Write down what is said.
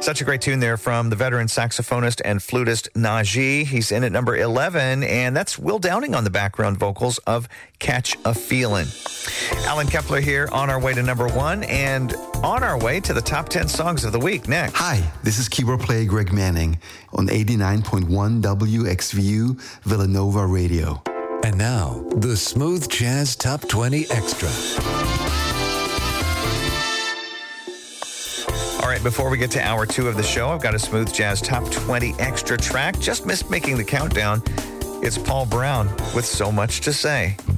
Such a great tune there from the veteran saxophonist and flutist Najee. He's in at number 11, and that's Will Downing on the background vocals of Catch a Feelin'. Alan Kepler here on our way to number 1 and on our way to the top 10 songs of the week. Next. Hi, this is keyboard player Greg Manning on 89.1 WXVU Villanova Radio. And now, the Smooth Jazz Top 20 Extra. All right, before we get to hour 2 of the show, I've got a Smooth Jazz Top 20 Extra track. Just missed making the countdown. It's Paul Brown with So Much to Say.